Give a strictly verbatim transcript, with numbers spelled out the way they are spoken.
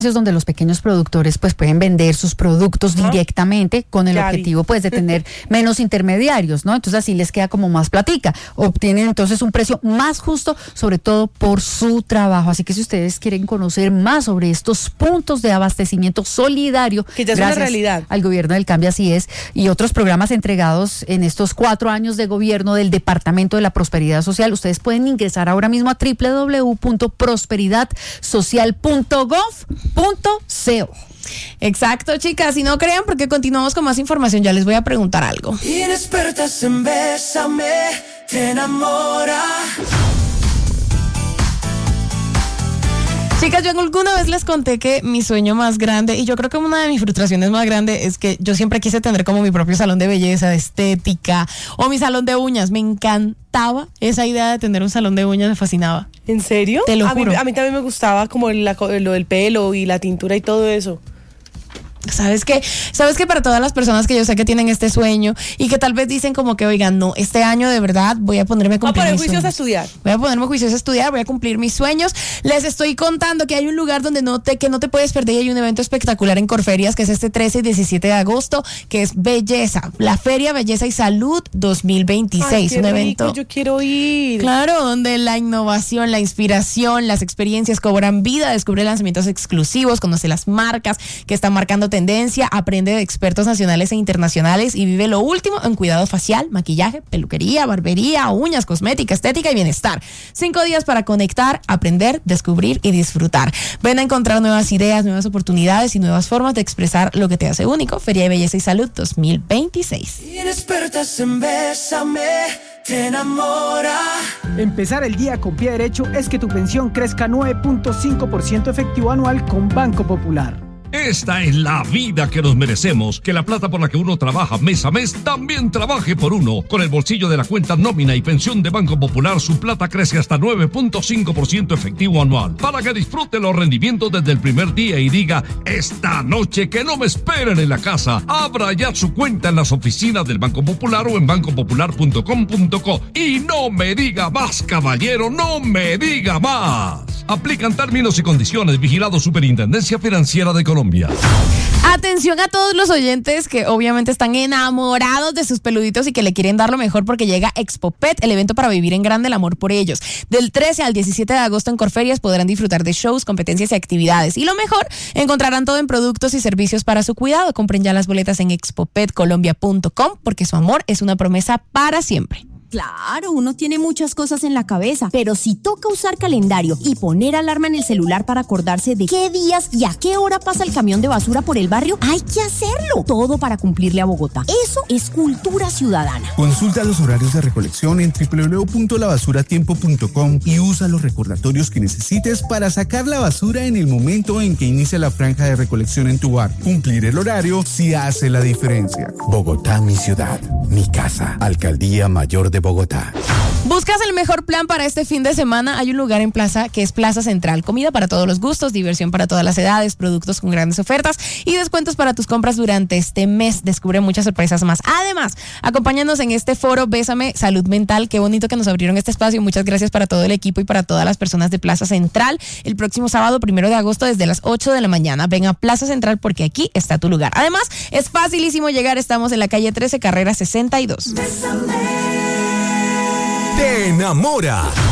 donde los pequeños productores pues pueden vender sus productos uh-huh. directamente con el Yari. objetivo pues de tener menos intermediarios, ¿no? Entonces así les queda como más platica, obtienen entonces un precio más justo, sobre todo por su trabajo. Así que si ustedes quieren conocer más sobre estos puntos de abastecimiento solidario, que ya es una realidad al gobierno del cambio, así es, y otros programas entregados en estos cuatro años de gobierno del Departamento de la Prosperidad Social, ustedes pueden ingresar ahora mismo a doble u doble u doble u punto prosperidad social punto gov punto co. Exacto, chicas, y no crean porque continuamos con más información, ya les voy a preguntar algo. Inexpertas en Bésame, te enamora. Chicas, yo alguna vez les conté que mi sueño más grande, y yo creo que una de mis frustraciones más grandes, es que yo siempre quise tener como mi propio salón de belleza, de estética, o mi salón de uñas. Me encantaba esa idea de tener un salón de uñas, me fascinaba. ¿En serio? Te lo a juro. Mí, a mí también me gustaba como la, lo del pelo y la tintura y todo eso. ¿Sabes qué? ¿Sabes qué? Para todas las personas que yo sé que tienen este sueño y que tal vez dicen como que, oigan, no, este año de verdad voy a ponerme a cumplir Voy a mis poner juicios sueños. a estudiar. Voy a ponerme juicios a estudiar, voy a cumplir mis sueños. Les estoy contando que hay un lugar donde no te, que no te puedes perder y hay un evento espectacular en Corferias que es este trece y diecisiete de agosto, que es Belleza, la Feria Belleza y Salud dos mil veintiséis. Ay, qué un rico, evento. yo quiero ir. Claro, donde la innovación, la inspiración, las experiencias cobran vida, descubre lanzamientos exclusivos, conoce las marcas que están marcando tendencia, aprende de expertos nacionales e internacionales y vive lo último en cuidado facial, maquillaje, peluquería, barbería, uñas, cosmética, estética y bienestar. Cinco días para conectar, aprender, descubrir y disfrutar. Ven a encontrar nuevas ideas, nuevas oportunidades y nuevas formas de expresar lo que te hace único. Feria de Belleza y Salud dos mil veintiséis. Inexpertas en Bésame, te enamora. Empezar el día con pie derecho es que tu pensión crezca nueve punto cinco por ciento efectivo anual con Banco Popular. Esta es la vida que nos merecemos, que la plata por la que uno trabaja mes a mes también trabaje por uno. Con el bolsillo de la cuenta nómina y pensión de Banco Popular, su plata crece hasta nueve punto cinco por ciento efectivo anual, para que disfrute los rendimientos desde el primer día y diga, esta noche que no me esperen en la casa. Abra ya su cuenta en las oficinas del Banco Popular o en banco popular punto com punto co. Y no me diga más, caballero, no me diga más. Aplican términos y condiciones. Vigilado Superintendencia Financiera de Colombia. Atención a todos los oyentes que obviamente están enamorados de sus peluditos y que le quieren dar lo mejor porque llega Expo Pet, el evento para vivir en grande el amor por ellos. Del trece al diecisiete de agosto en Corferias podrán disfrutar de shows, competencias y actividades. Y lo mejor, encontrarán todo en productos y servicios para su cuidado. Compren ya las boletas en expo pet colombia punto com porque su amor es una promesa para siempre. Claro, uno tiene muchas cosas en la cabeza, pero si toca usar calendario y poner alarma en el celular para acordarse de qué días y a qué hora pasa el camión de basura por el barrio, hay que hacerlo. Todo para cumplirle a Bogotá. Eso es cultura ciudadana. Consulta los horarios de recolección en doble u doble u doble u punto la basura tiempo punto com y usa los recordatorios que necesites para sacar la basura en el momento en que inicia la franja de recolección en tu bar. Cumplir el horario sí hace la diferencia. Bogotá, mi ciudad, mi casa. Alcaldía Mayor de Bogotá. ¿Buscas el mejor plan para este fin de semana? Hay un lugar en Plaza que es Plaza Central. Comida para todos los gustos, diversión para todas las edades, productos con grandes ofertas y descuentos para tus compras durante este mes. Descubre muchas sorpresas más. Además, acompáñanos en este foro Bésame Salud Mental. Qué bonito que nos abrieron este espacio. Muchas gracias para todo el equipo y para todas las personas de Plaza Central. El próximo sábado, primero de agosto, desde las ocho de la mañana. Ven a Plaza Central porque aquí está tu lugar. Además, es facilísimo llegar. Estamos en la calle trece, carrera sesenta y dos. Te enamora.